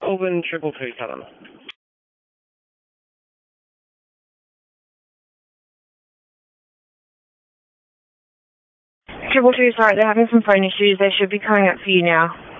Open 3337. 222, sorry, they're having some phone issues. They should be coming up for you now.